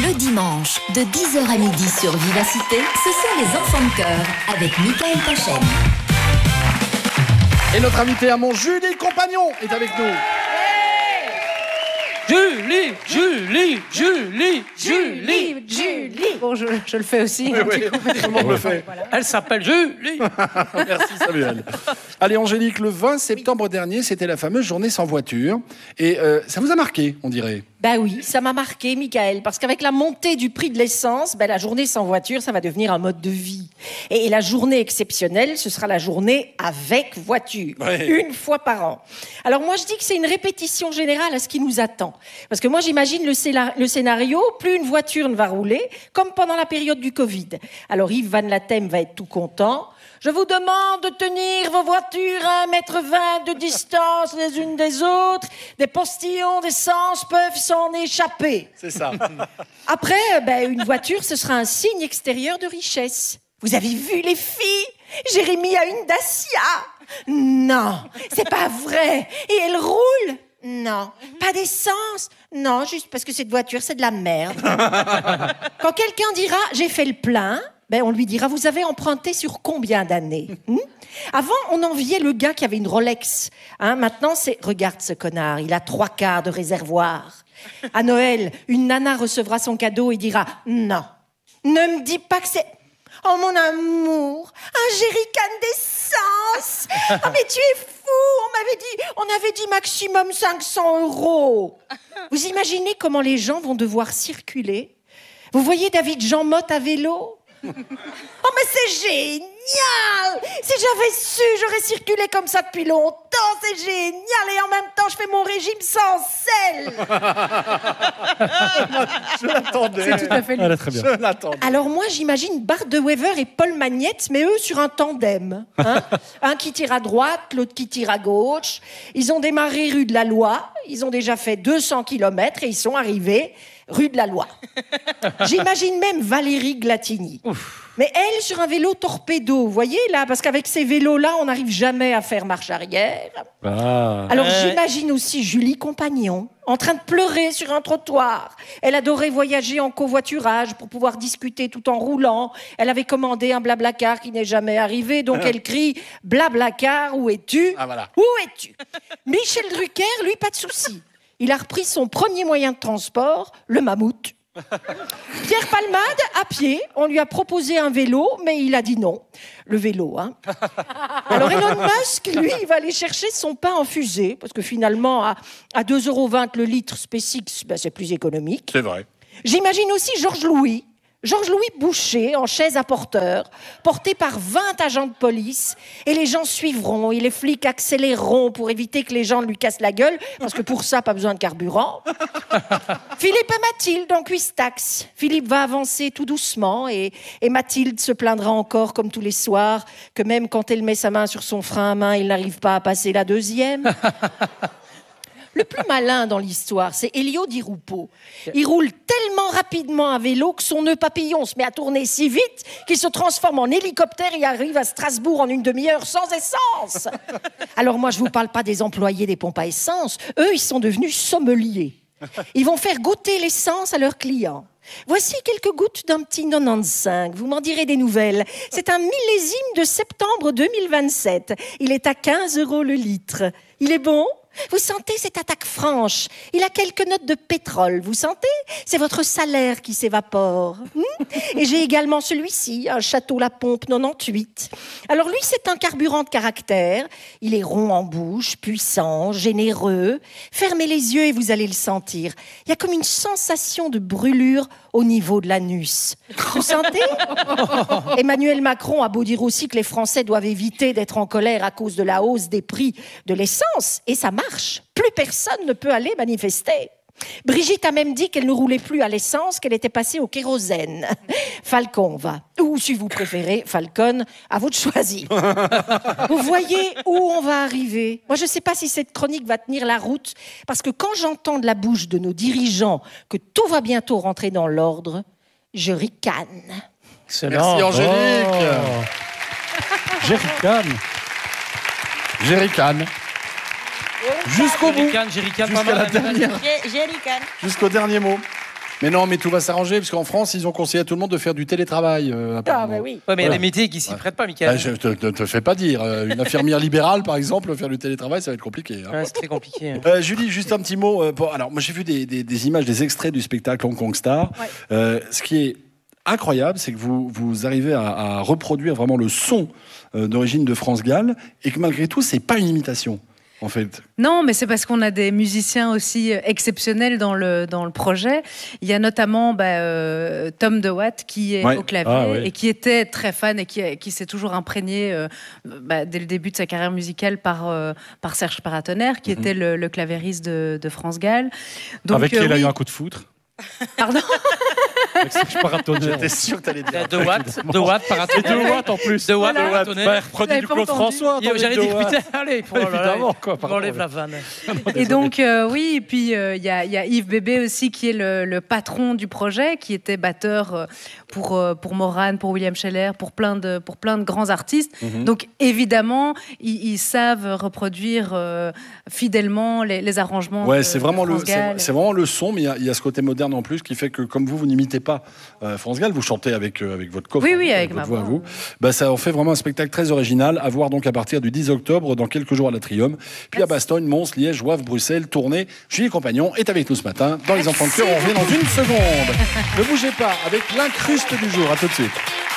Le dimanche, de 10h à midi sur Vivacité, ce sont les enfants de cœur avec Michael Pachel. Et notre invité amont, Julie Compagnon, est avec nous. Julie. Bon, je le fais aussi. Oui, tout le monde le fait. Voilà. Elle s'appelle Julie. Merci Samuel. Allez Angélique, le 20 septembre dernier, c'était la fameuse journée sans voiture. Et ça vous a marqué, on dirait. Bah oui, ça m'a marqué, Michael, parce qu'avec la montée du prix de l'essence, la journée sans voiture, ça va devenir un mode de vie. Et la journée exceptionnelle, ce sera la journée avec voiture, une fois par an. Alors moi, je dis que c'est une répétition générale à ce qui nous attend. Parce que moi, j'imagine le scénario, plus une voiture ne va rouler, comme pendant la période du Covid. Alors Yves Van Latem va être tout content. Je vous demande de tenir vos voitures à 1,20 m de distance les unes des autres. Des postillons d'essence peuvent s'en échapper. C'est ça. Après, une voiture, ce sera un signe extérieur de richesse. Vous avez vu les filles? Jérémy a une Dacia. Non, c'est pas vrai. Et elle roule? Non. Pas d'essence? Non, juste parce que cette voiture, c'est de la merde. Quand quelqu'un dira « j'ai fait le plein », on lui dira « vous avez emprunté sur combien d'années » Avant, on enviait le gars qui avait une Rolex. Maintenant, c'est « regarde ce connard, il a 3/4 de réservoir ». À Noël, une nana recevra son cadeau et dira « non, ne me dis pas que c'est... oh mon amour, un jerrycan d'essence. Oh mais tu es fou, on avait dit maximum 500 €. » Vous imaginez comment les gens vont devoir circuler? Vous voyez David Jean Motte à vélo? Oh mais c'est génial! Si j'avais su, j'aurais circulé comme ça depuis longtemps, c'est génial! Et en même temps, je fais mon régime sans sel! Je l'attendais. C'est tout à fait lui. Très bien. Je l'attendais. Alors moi, j'imagine Bart de Wever et Paul Magnette, mais eux sur un tandem. Un qui tire à droite, l'autre qui tire à gauche. Ils ont démarré rue de la Loi, ils ont déjà fait 200 km et ils sont arrivés rue de la Loi. J'imagine même Valérie Glatini. Ouf. Mais elle, sur un vélo torpedo, vous voyez là, parce qu'avec ces vélos-là, on n'arrive jamais à faire marche arrière. Alors j'imagine aussi Julie Compagnon, en train de pleurer sur un trottoir. Elle adorait voyager en covoiturage pour pouvoir discuter tout en roulant. Elle avait commandé un Blablacar qui n'est jamais arrivé, donc elle crie « Blablacar, où es-tu ?» voilà. Où es-tu? Michel Drucker, lui, pas de souci. Il a repris son premier moyen de transport, le mammouth. Pierre Palmade, à pied, on lui a proposé un vélo, mais il a dit non. Le vélo, Alors Elon Musk, lui, il va aller chercher son pain en fusée, parce que finalement, à 2,20 € le litre SpaceX, c'est plus économique. C'est vrai. J'imagine aussi Georges Louis Boucher, en chaise à porteur, porté par 20 agents de police, et les gens suivront, et les flics accéléreront pour éviter que les gens lui cassent la gueule, parce que pour ça, pas besoin de carburant. Philippe et Mathilde en cuistax. Philippe va avancer tout doucement, et Mathilde se plaindra encore, comme tous les soirs, que même quand elle met sa main sur son frein à main, il n'arrive pas à passer la deuxième. Le plus malin dans l'histoire, c'est Elio Di Rupo. Il roule tellement rapidement à vélo que son nœud papillon se met à tourner si vite qu'il se transforme en hélicoptère et arrive à Strasbourg en une demi-heure sans essence. Alors moi, je vous parle pas des employés des pompes à essence. Eux, ils sont devenus sommeliers. Ils vont faire goûter l'essence à leurs clients. Voici quelques gouttes d'un petit 95. Vous m'en direz des nouvelles. C'est un millésime de septembre 2027. Il est à 15 € le litre. Il est bon ? Vous sentez cette attaque franche? Il a quelques notes de pétrole, vous sentez? C'est votre salaire qui s'évapore. Et j'ai également celui-ci, un Château La Pompe 98. Alors lui, c'est un carburant de caractère. Il est rond en bouche, puissant, généreux. Fermez les yeux et vous allez le sentir. Il y a comme une sensation de brûlure au niveau de l'anus. Vous sentez? Emmanuel Macron a beau dire aussi que les Français doivent éviter d'être en colère à cause de la hausse des prix de l'essence. Et ça marche. Plus personne ne peut aller manifester. Brigitte a même dit qu'elle ne roulait plus à l'essence, qu'elle était passée au kérosène. Falcon va. Ou si vous préférez, Falcon, à vous de choisir. Vous voyez où on va arriver? Moi, je ne sais pas si cette chronique va tenir la route, parce que quand j'entends de la bouche de nos dirigeants que tout va bientôt rentrer dans l'ordre, je ricane. Excellent. Merci Angélique. Jerrycan. Jusqu'au bout. Jerrycan, pas Jusqu'à la mal. dernière. Jusqu'au dernier mot. Mais non, mais tout va s'arranger, parce qu'en France, ils ont conseillé à tout le monde de faire du télétravail. Ah, Apparemment. bah oui. Ouais, mais il y a Voilà. des métiers qui s'y prêtent pas, Michael. Je te fais pas dire. Une infirmière libérale, par exemple, faire du télétravail, ça va être compliqué. Hein. Ouais, c'est très compliqué. Hein. Julie, juste un petit mot. Alors, moi, j'ai vu des images, des extraits du spectacle Hong Kong Star. Ouais. Ce qui est incroyable, c'est que vous arrivez à reproduire vraiment le son d'origine de France Gall, et que malgré tout, c'est pas une imitation. En fait. Non, mais c'est parce qu'on a des musiciens aussi exceptionnels dans le projet. Il y a notamment Tom DeWatt qui est au clavier et qui était très fan et qui s'est toujours imprégné dès le début de sa carrière musicale par Serge Paratonnerre, qui était le clavieriste de France Gall. Donc, avec qui il a eu un coup de foudre. Pardon. J'étais sûr que t'allais dire. De Watt, paratonnerre. De Watt en plus. De Watt, paratonnerre. Reprenez du Claude François. J'allais dire, putain, allez, évidemment. On enlève la vanne. Et donc, oui, et puis il y a Yves Bébé aussi, qui est le patron du projet, qui était batteur pour Morane, pour William Scheller, pour plein de grands artistes. Donc, évidemment, ils savent reproduire fidèlement les arrangements. Ouais, c'est vraiment le son, mais il y a ce côté moderne en plus qui fait que, comme vous n'imitez pas France Gall, vous chantez avec votre coffre. Oui, avec ma voix à vous. Ça en fait vraiment un spectacle très original, à voir donc à partir du 10 octobre, dans quelques jours à l'Atrium. Puis à Bastogne, Mons, Liège, Wavre, Bruxelles, Tournai. Julie Compagnon est avec nous ce matin dans Les Enfants de Cœur. On revient dans une seconde. Ne bougez pas avec l'incruste du jour. À tout de suite.